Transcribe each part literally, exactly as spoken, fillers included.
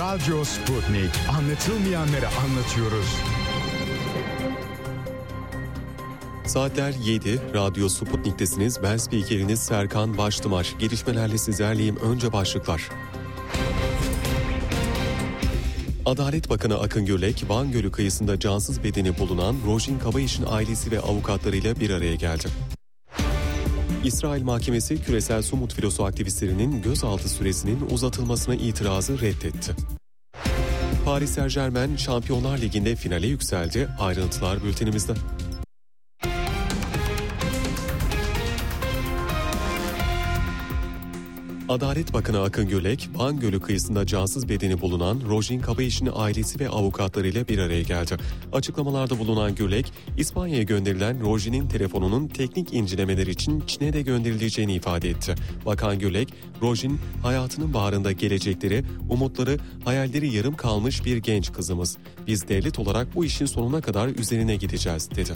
Radyo Sputnik. Anlatılmayanları anlatıyoruz. Saatler yedi, Radyo Sputnik'tesiniz. Ben spikeriniz Serkan Baştımar. Gelişmelerle sizlerleyim. Önce başlıklar. Adalet Bakanı Akın Gürlek, Van Gölü kıyısında cansız bedeni bulunan Rojin Kabayiş'in ailesi ve avukatlarıyla bir araya geldi. İsrail Mahkemesi küresel somut filosu aktivistlerinin gözaltı süresinin uzatılmasına itirazı reddetti. Paris Saint-Germain Şampiyonlar Ligi'nde finale yükseldi. Ayrıntılar bültenimizde. Adalet Bakanı Akın Gürlek, Van Gölü kıyısında cansız bedeni bulunan Rojin Kabayiş'in ailesi ve avukatlarıyla bir araya geldi. Açıklamalarda bulunan Gürlek, İspanya'ya gönderilen Rojin'in telefonunun teknik incelemeler için Çin'e de gönderileceğini ifade etti. Bakan Gürlek, Rojin hayatının baharında gelecekleri, umutları, hayalleri yarım kalmış bir genç kızımız. Biz devlet olarak bu işin sonuna kadar üzerine gideceğiz, dedi.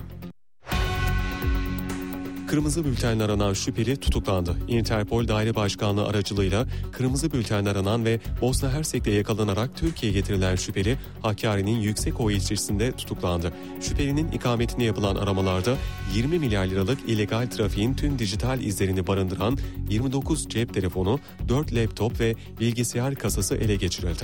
Kırmızı bültenle aranan şüpheli tutuklandı. Interpol Daire Başkanlığı aracılığıyla kırmızı bültenle aranan ve Bosna Hersek'te yakalanarak Türkiye'ye getirilen şüpheli Hakkari'nin Yüksekova ilçesinde tutuklandı. Şüphelinin ikametine yapılan aramalarda yirmi milyar liralık illegal trafiğin tüm dijital izlerini barındıran yirmi dokuz cep telefonu, dört laptop ve bilgisayar kasası ele geçirildi.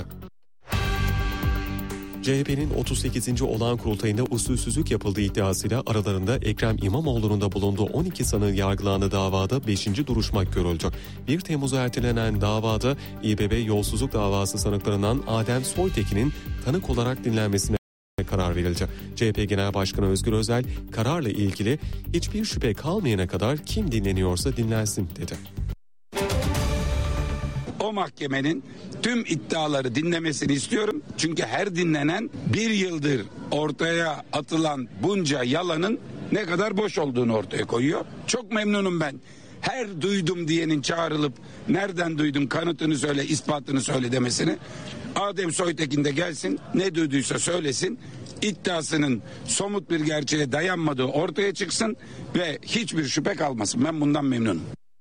C H P'nin otuz sekizinci olağan kurultayında usulsüzlük yapıldığı iddiasıyla aralarında Ekrem İmamoğlu'nun da bulunduğu on iki sanığın yargılandığı davada beşinci duruşma görüldü. bir Temmuz'a ertelenen davada İBB yolsuzluk davası sanıklarından Adem Soytekin'in tanık olarak dinlenmesine karar verildi. C H P Genel Başkanı Özgür Özel, kararla ilgili hiçbir şüphe kalmayana kadar kim dinleniyorsa dinlensin, dedi. O mahkemenin tüm iddiaları dinlemesini istiyorum. Çünkü her dinlenen bir yıldır ortaya atılan bunca yalanın ne kadar boş olduğunu ortaya koyuyor. Çok memnunum ben. Her duydum diyenin çağrılıp nereden duydun, kanıtını söyle, ispatını söyle demesini. Adem Soytekin de gelsin, ne duyduysa söylesin. İddiasının somut bir gerçeğe dayanmadığı ortaya çıksın ve hiçbir şüphe kalmasın. Ben bundan memnunum.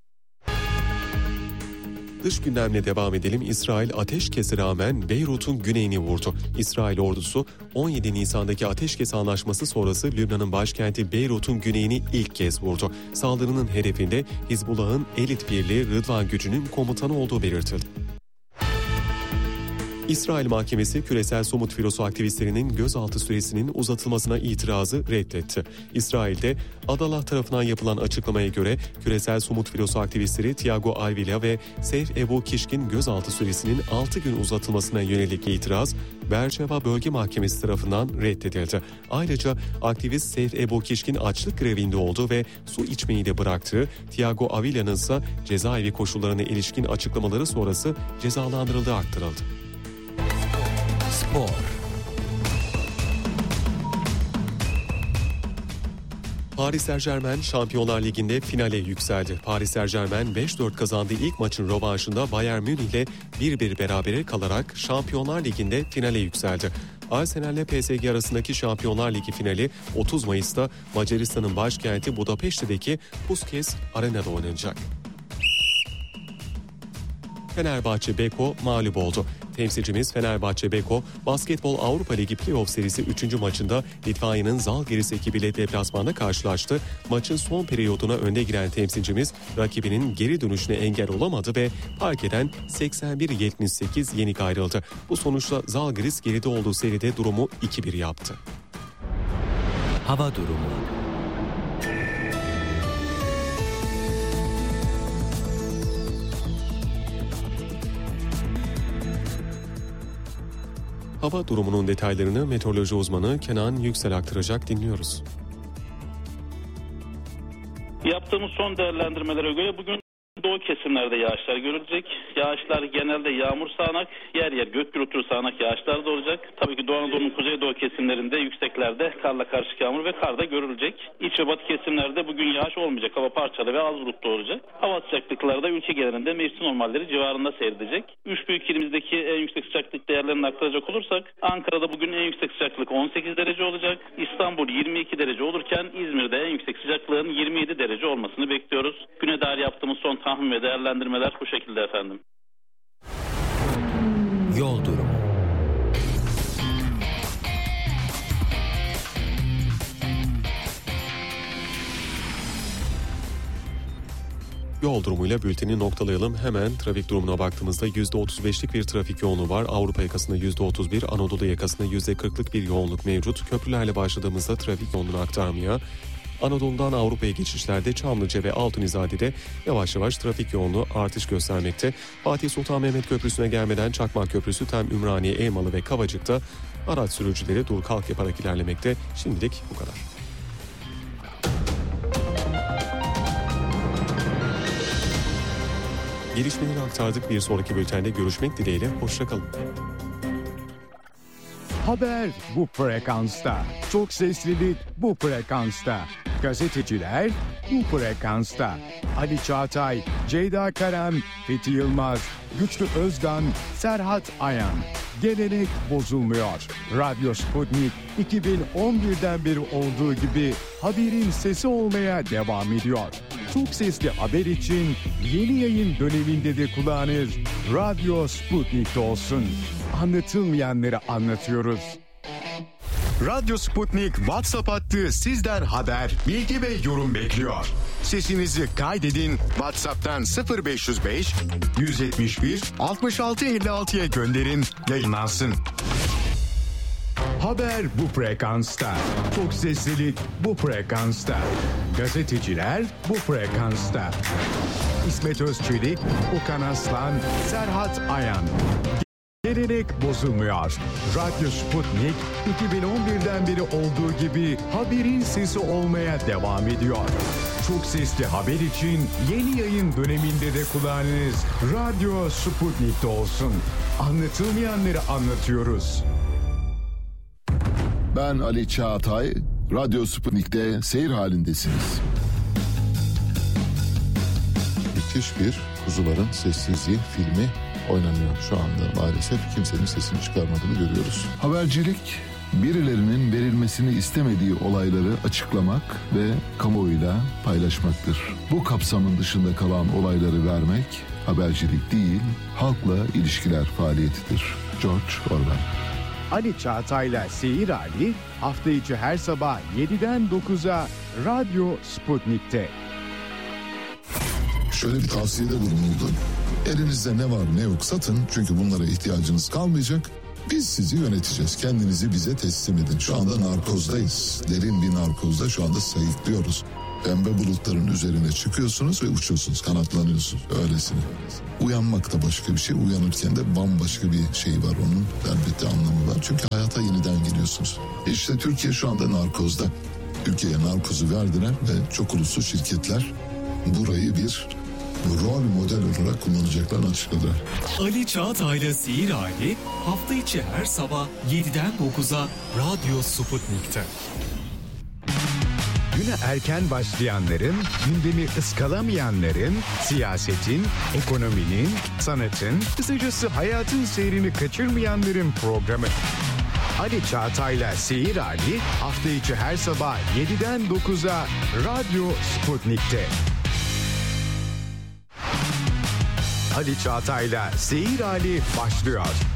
Dış gündemle devam edelim. İsrail ateşkese rağmen Beyrut'un güneyini vurdu. İsrail ordusu on yedi Nisan'daki ateşkes anlaşması sonrası Lübnan'ın başkenti Beyrut'un güneyini ilk kez vurdu. Saldırının hedefinde Hizbullah'ın elit birliği Rıdvan gücünün komutanı olduğu belirtildi. İsrail Mahkemesi küresel somut filosu aktivistlerinin gözaltı süresinin uzatılmasına itirazı reddetti. İsrail'de Adalah tarafından yapılan açıklamaya göre küresel somut filosu aktivistleri Tiago Alvila ve Seyf Ebu Kişkin gözaltı süresinin altı gün uzatılmasına yönelik itiraz Berçeva Bölge Mahkemesi tarafından reddedildi. Ayrıca aktivist Seyf Ebu Kişkin açlık grevinde oldu ve su içmeyi de bıraktığı, Tiago Avila'nın ise cezaevi koşullarına ilişkin açıklamaları sonrası cezalandırıldığı aktarıldı. Spor. Paris Saint-Germain Şampiyonlar Ligi'nde finale yükseldi. Paris Saint-Germain beş dört kazandığı ilk maçın rövanşında Bayern Münih ile bir bir berabere kalarak Şampiyonlar Ligi'nde finale yükseldi. Arsenal ile P S G arasındaki Şampiyonlar Ligi finali otuz Mayıs'ta Macaristan'ın başkenti Budapeşte'deki Puskas Arena'da oynanacak. Fenerbahçe Beko mağlup oldu. Temsilcimiz Fenerbahçe Beko, Basketbol Avrupa Ligi Playoff serisi üçüncü maçında Litvanya'nın Zalgiris ekibiyle deplasmanda karşılaştı. Maçın son periyoduna önde giren temsilcimiz rakibinin geri dönüşüne engel olamadı ve parkeden seksen bir yetmiş sekiz yenik ayrıldı. Bu sonuçla Zalgiris geride olduğu seride durumu iki bir yaptı. Hava durumu. Hava durumunun detaylarını meteoroloji uzmanı Kenan Yüksel aktaracak, dinliyoruz. Yaptığımız son değerlendirmelere göre bugün doğu kesimlerde yağışlar görülecek. Yağışlar genelde yağmur sağanak, yer yer gök gürültülü sağanak yağışlar da olacak. Tabii ki Doğu Anadolu'nun kuzeydoğu kesimlerinde, yükseklerde karla karışık yağmur ve kar da görülecek. İç ve batı kesimlerde bugün yağış olmayacak. Hava parçalı ve az bulutlu olacak. Hava sıcaklıkları da ülke genelinde mevsim normalleri civarında seyredecek. Üç büyük ilimizdeki en yüksek sıcaklık değerlerini aktaracak olursak, Ankara'da bugün en yüksek sıcaklık on sekiz derece olacak. İstanbul yirmi iki derece olurken İzmir'de en yüksek sıcaklığın yirmi yedi derece olmasını bekliyoruz. Güne dair yaptığımız son tahmin ve değerlendirmeler bu şekilde efendim. Yol durumu. Yol durumuyla bülteni noktalayalım. Hemen trafik durumuna baktığımızda yüzde otuz beşlik bir trafik yoğunluğu var. Avrupa yakasında yüzde otuz bir, Anadolu yakasında yüzde kırklık bir yoğunluk mevcut. Köprülerle başladığımızda trafik yoğunluğunu aktarmaya, Anadolu'dan Avrupa'ya geçişlerde Çamlıca ve Altunizade'de yavaş yavaş trafik yoğunluğu artış göstermekte. Fatih Sultan Mehmet Köprüsü'ne gelmeden Çakmak Köprüsü, Tem, Ümraniye, Elmalı ve Kavacık'ta araç sürücüleri dur kalk yaparak ilerlemekte. Şimdilik bu kadar. Gelişmeleri aktardık. Bir sonraki bültende görüşmek dileğiyle. Hoşça kalın. Haber bu frekansta. Çok seslilik bu frekansta. Gazeteciler bu frekansta. Ali Çağatay, Ceyda Karan, Fethi Yılmaz, Güçlü Özgan, Serhat Ayan. Gelenek bozulmuyor. Radyo Sputnik iki bin on birden beri olduğu gibi haberin sesi olmaya devam ediyor. Çok sesli haber için yeni yayın döneminde de kulağınız Radyo Sputnik'te olsun. Anlatılmayanları anlatıyoruz. Radyo Sputnik WhatsApp hattı sizden haber, bilgi ve yorum bekliyor. Sesinizi kaydedin, WhatsApp'tan sıfır beş yüz beş yüz yetmiş bir altmış altı elli altıya gönderin, yayınlansın. Haber bu frekansta. Çok seslilik bu frekansta. Gazeteciler bu frekansta. İsmet Özçelik, Okan Aslan, Serhat Ayan. Gelenek bozulmuyor. Radyo Sputnik iki bin on birden beri olduğu gibi haberin sesi olmaya devam ediyor. Çok sesli haber için yeni yayın döneminde de kulağınız Radyo Sputnik'te olsun. Anlatılmayanları anlatıyoruz. Ben Ali Çağatay, Radyo Sputnik'te seyir halindesiniz. Müthiş bir Kuzuların Sessizliği filmi oynanıyor şu anda. Maalesef kimsenin sesini çıkarmadığını görüyoruz. Habercilik, birilerinin verilmesini istemediği olayları açıklamak ve kamuoyuyla paylaşmaktır. Bu kapsamın dışında kalan olayları vermek habercilik değil, halkla ilişkiler faaliyetidir. George Orwell. Ali Çağatay'la Seyir Ali hafta içi her sabah yediden dokuza Radyo Sputnik'te. Şöyle bir tavsiyede bulunuldu. Elinizde ne var ne yok satın, çünkü bunlara ihtiyacınız kalmayacak. Biz sizi yöneteceğiz. Kendinizi bize teslim edin. Şu anda narkozdayız. Derin bir narkozda şu anda sayıklıyoruz. Pembe bulutların üzerine çıkıyorsunuz ve uçuyorsunuz, kanatlanıyorsunuz öylesine. Uyanmak da başka bir şey, uyanırken de bambaşka bir şey var, onun elbette anlamı var. Çünkü hayata yeniden geliyorsunuz. İşte Türkiye şu anda narkozda. Ülkeye narkozu verdiler ve çok uluslu şirketler burayı bir rol model olarak kullanacaklarını açıkladılar. Ali Çağatay'la Seyir Ali hafta içi her sabah yediden dokuza Radyo Sputnik'te. Güne erken başlayanların, gündemi ıskalamayanların, siyasetin, ekonominin, sanatın, kısacası hayatın seyrini kaçırmayanların programı. Ali Çağatay'la Seyir Ali hafta içi her sabah yediden dokuza Radyo Sputnik'te. Ali Çağatay'la Seyir Ali başlıyor.